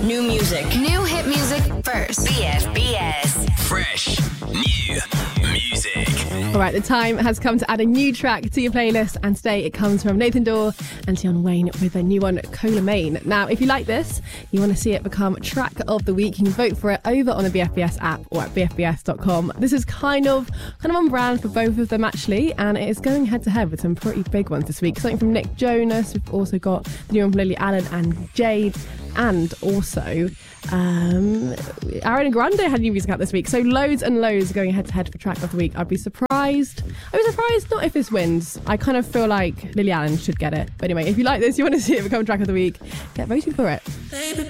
New music. New hit music first. BFBS. Fresh. New music. All right, the time has come to add a new track to your playlist, and today it comes from Nathan Dawe and Tion Wayne with a new one, Cola Main. Now, if you like this, you want to see it become track of the week, you can vote for it over on the BFBS app or at bfbs.com. This is kind of on brand for both of them, actually, and it is going head to head with some pretty big ones this week. Something from Nick Jonas. We've also got the new one from Lily Allen and Jade, and also Ariana Grande had new music out this week. So loads and loads going head to head for track of the week. I'd be surprised not if this wins. I kind of feel like Lily Allen should get it. But anyway, if you like this, you want to see it become track of the week, get voting for it. Baby,